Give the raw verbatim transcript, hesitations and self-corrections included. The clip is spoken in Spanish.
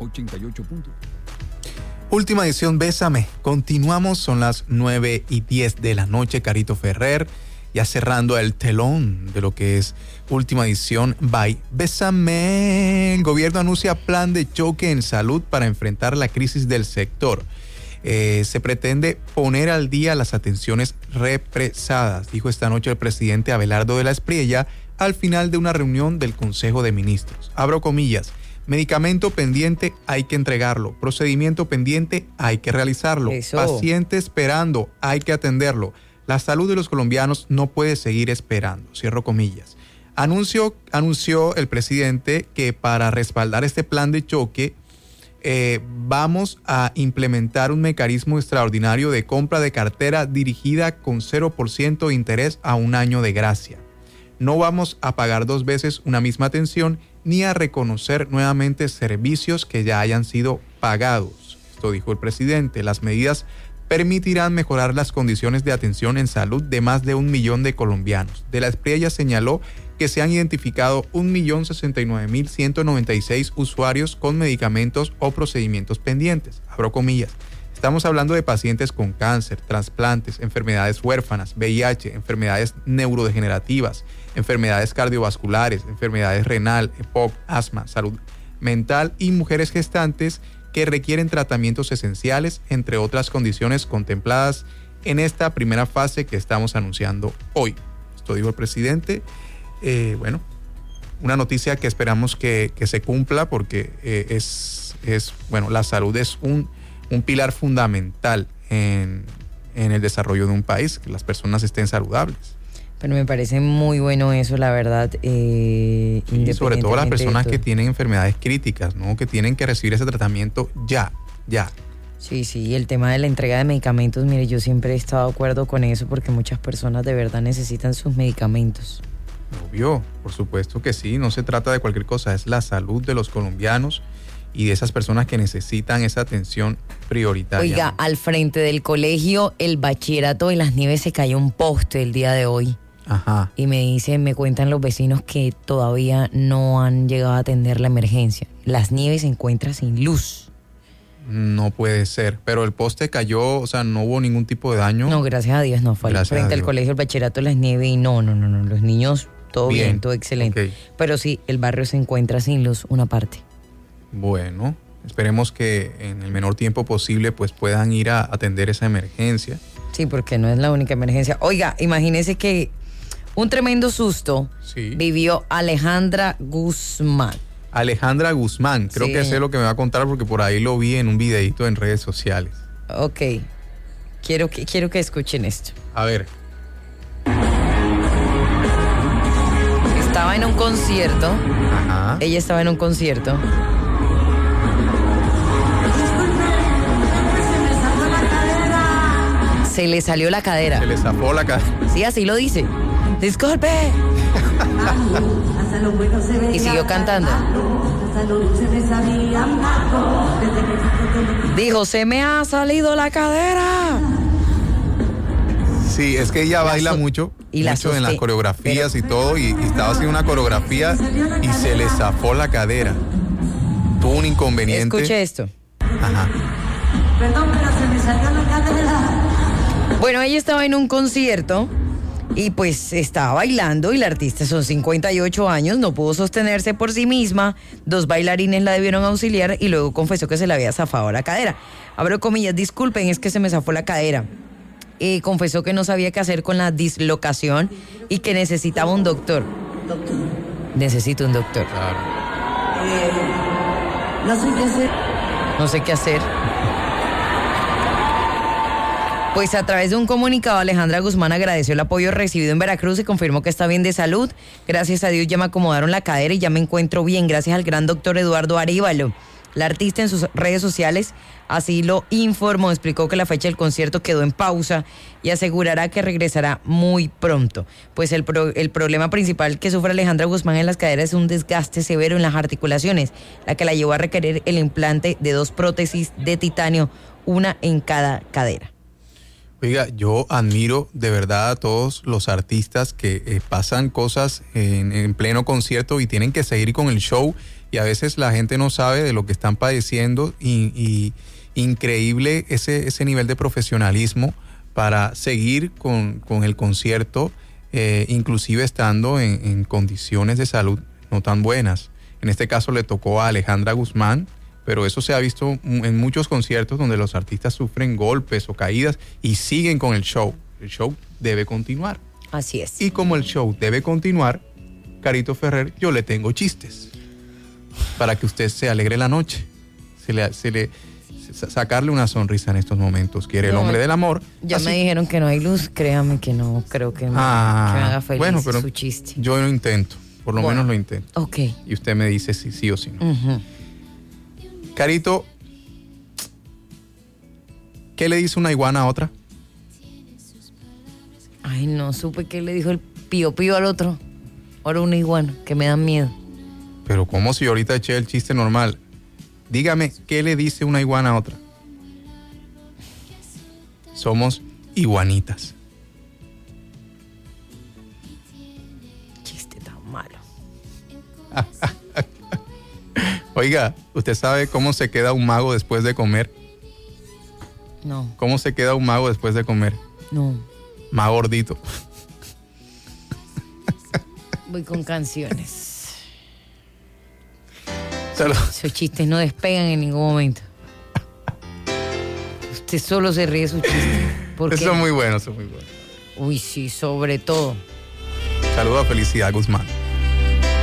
ochenta y ocho puntos. Última edición, Bésame. Continuamos, son las nueve y diez de la noche. Carito Ferrer, ya cerrando el telón de lo que es última edición by Bésame. El gobierno anuncia plan de choque en salud para enfrentar la crisis del sector. Eh, se pretende poner al día las atenciones represadas, dijo esta noche el presidente Abelardo de la Espriella al final de una reunión del Consejo de Ministros. Abro comillas. Medicamento pendiente, hay que entregarlo. Procedimiento pendiente, hay que realizarlo. Eso. Paciente esperando, hay que atenderlo. La salud de los colombianos no puede seguir esperando. Cierro comillas. Anunció, anunció el presidente que para respaldar este plan de choque, eh, vamos a implementar un mecanismo extraordinario de compra de cartera dirigida con cero por ciento de interés a un año de gracia. No vamos a pagar dos veces una misma atención ni a reconocer nuevamente servicios que ya hayan sido pagados. Esto dijo el presidente. Las medidas permitirán mejorar las condiciones de atención en salud de más de un millón de colombianos. De la Espriella señaló que se han identificado un millón sesenta y nueve mil ciento noventa y seis usuarios con medicamentos o procedimientos pendientes. Abro comillas. Estamos hablando de pacientes con cáncer, trasplantes, enfermedades huérfanas, V I H, enfermedades neurodegenerativas, enfermedades cardiovasculares, enfermedades renal, E P O C, asma, salud mental y mujeres gestantes que requieren tratamientos esenciales, entre otras condiciones contempladas en esta primera fase que estamos anunciando hoy. Esto dijo el presidente. Eh, bueno, una noticia que esperamos que, que se cumpla porque eh, es, es, bueno, la salud es un, un pilar fundamental en, en el desarrollo de un país, que las personas estén saludables. Pero me parece muy bueno eso, la verdad. Eh, y sobre todo las personas que tienen enfermedades críticas, ¿no? Que tienen que recibir ese tratamiento ya, ya. Sí, sí, el tema de la entrega de medicamentos, mire, yo siempre he estado de acuerdo con eso porque muchas personas de verdad necesitan sus medicamentos. Obvio, por supuesto que sí, no se trata de cualquier cosa, es la salud de los colombianos y de esas personas que necesitan esa atención prioritaria. Oiga, al frente del colegio, el bachillerato de Las Nieves, se cayó un poste el día de hoy. Ajá. Y me dicen, me cuentan los vecinos que todavía no han llegado a atender la emergencia. Las Nieves se encuentra sin luz. No puede ser, pero el poste cayó, o sea, no hubo ningún tipo de daño. No, gracias a Dios no fue. Gracias Frente a al Dios. colegio, el bachillerato de Las Nieves, y no, no, no, no, los niños, todo bien, bien todo excelente. Okay. Pero sí, el barrio se encuentra sin luz, una parte. Bueno, esperemos que en el menor tiempo posible pues puedan ir a atender esa emergencia. Sí, porque no es la única emergencia. Oiga, imagínese que un tremendo susto sí. vivió Alejandra Guzmán. Alejandra Guzmán, creo sí. que sé lo que me va a contar porque por ahí lo vi en un videito en redes sociales. Ok, quiero que, quiero que escuchen esto. A ver. Estaba en un concierto. Ajá. Ella estaba en un concierto. Se le salió la cadera. Se le zafó la cadera. Sí, así lo dice. Disculpe. Y siguió cantando. Dijo, se me ha salido la cadera. Sí, es que ella la baila so- mucho, y la mucho en las soste- coreografías pero- y todo, y, y estaba haciendo una coreografía y se le zafó la cadera. Tuvo un inconveniente. Escuche esto. Ajá. Perdón, pero se me salió la cadera. Bueno, ella estaba en un concierto y pues estaba bailando y la artista son cincuenta y ocho años, no pudo sostenerse por sí misma, dos bailarines la debieron auxiliar y luego confesó que se le había zafado la cadera. Abro comillas, disculpen, es que se me zafó la cadera. Eh, confesó que no sabía qué hacer con la dislocación y que necesitaba un doctor. Doctor, Necesito un doctor. Claro. eh, no sé qué hacer. No sé qué hacer. Pues a través de un comunicado, Alejandra Guzmán agradeció el apoyo recibido en Veracruz y confirmó que está bien de salud. Gracias a Dios ya me acomodaron la cadera y ya me encuentro bien, gracias al gran doctor Eduardo Arévalo. La artista en sus redes sociales así lo informó, explicó que la fecha del concierto quedó en pausa y asegurará que regresará muy pronto. Pues el, pro, el problema principal que sufre Alejandra Guzmán en las caderas es un desgaste severo en las articulaciones, la que la llevó a requerir el implante de dos prótesis de titanio, una en cada cadera. Oiga, yo admiro de verdad a todos los artistas que eh, pasan cosas en, en pleno concierto y tienen que seguir con el show y a veces la gente no sabe de lo que están padeciendo y, y increíble ese, ese nivel de profesionalismo para seguir con, con el concierto, eh, inclusive estando en, en condiciones de salud no tan buenas. En este caso le tocó a Alejandra Guzmán, pero eso se ha visto en muchos conciertos donde los artistas sufren golpes o caídas y siguen con el show. El show debe continuar. Así es. Y como el show debe continuar, Carito Ferrer, yo le tengo chistes para que usted se alegre la noche. Se le, se le, sacarle una sonrisa en estos momentos. Quiere el No, hombre del amor. Ya Así- me dijeron que no hay luz, créame que no, creo que me, Ah, que me haga feliz bueno, pero su chiste. yo lo intento, por lo Bueno. menos lo intento. Ok. Y usted me dice si sí o si no. Ujú. Carito, ¿qué le dice una iguana a otra? Ay, no supe qué le dijo el pío pío al otro. Ahora una iguana, que me dan miedo. Pero como si ahorita eché el chiste normal. Dígame, ¿qué le dice una iguana a otra? Somos iguanitas. Chiste tan malo. Oiga, ¿usted sabe cómo se queda un mago después de comer? No, ¿Cómo se queda un mago después de comer? no. Más gordito. Voy con canciones. Salud. Esos chistes no despegan en ningún momento. Usted solo se ríe de sus chistes. ¿Por qué? Eso es muy bueno, eso es muy bueno. Uy, sí, sobre todo. Saludos a Felicidad Guzmán.